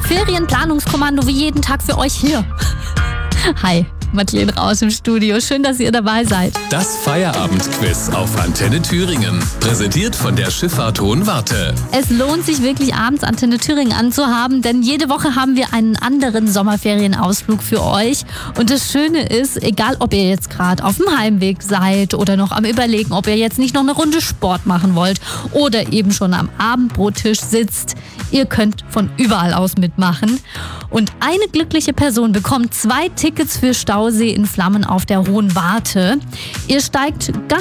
Ferienplanungskommando wie jeden Tag für euch hier. Hi, Madeleine Rausch im Studio. Schön, dass ihr dabei seid. Das Feierabendquiz auf Antenne Thüringen. Präsentiert von der Schifffahrt Hohenwarte. Es lohnt sich wirklich, abends Antenne Thüringen anzuhaben, denn jede Woche haben wir einen anderen Sommerferienausflug für euch. Und das Schöne ist, egal ob ihr jetzt gerade auf dem Heimweg seid oder noch am Überlegen, ob ihr jetzt nicht noch eine Runde Sport machen wollt oder eben schon am Abendbrottisch sitzt, ihr könnt von überall aus mitmachen. Und eine glückliche Person bekommt 2 Tickets für Stausee in Flammen auf der Hohenwarte. Ihr steigt ganz